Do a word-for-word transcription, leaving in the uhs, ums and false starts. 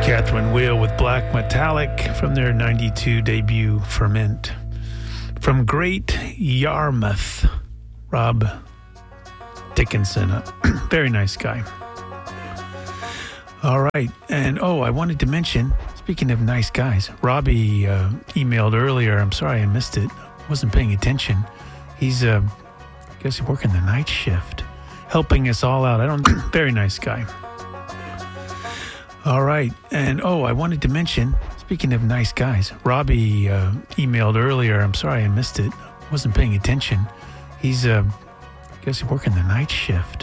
Catherine Wheel with Black Metallic from their ninety-two debut Ferment. From Great Yarmouth, Rob Dickinson, a very nice guy. All right, and oh, I wanted to mention, speaking of nice guys, Robbie uh, emailed earlier. I'm sorry I missed it. Wasn't paying attention. He's, uh, I guess, working the night shift, helping us all out. I don't. Very nice guy. All right, and oh, I wanted to mention, speaking of nice guys, Robbie uh, emailed earlier. I'm sorry I missed it. Wasn't paying attention. He's, uh, I guess, working the night shift,